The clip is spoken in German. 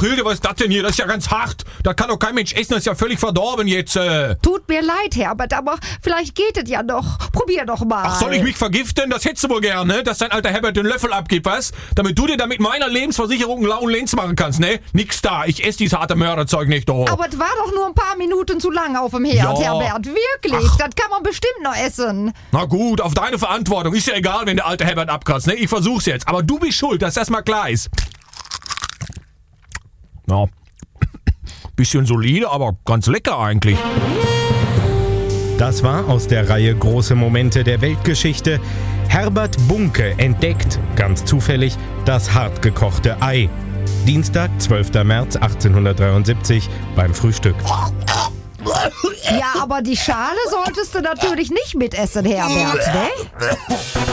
Hilde, was ist das denn hier? Das ist ja ganz hart. Das kann doch kein Mensch essen, das ist ja völlig verdorben jetzt. Tut mir leid, Herbert, aber vielleicht geht es ja noch. Probier doch mal. Ach, soll ich mich vergiften? Das hättest du wohl gern, ne? Dass dein alter Herbert den Löffel abgibt, was? Damit du dir damit meiner Lebensversicherung einen lauen Lenz machen kannst, ne? Nix da, ich esse dieses harte Mörderzeug nicht, doch. Aber es war doch nur ein paar Minuten zu lang auf dem Herd, Ja. Herbert. Wirklich, das kann man bestimmt noch essen. Na gut, auf deine Verantwortung. Ist ja egal, wenn der alte Herbert abkratzt, ne? Ich versuch's jetzt. Aber du bist schuld, dass das mal klar ist. Ja. Bisschen solide, aber ganz lecker eigentlich. Das war aus der Reihe Große Momente der Weltgeschichte. Herbert Bunke entdeckt, ganz zufällig, das hartgekochte Ei. Dienstag, 12. März 1873 beim Frühstück. Ja, aber die Schale solltest du natürlich nicht mitessen, Herbert, ne?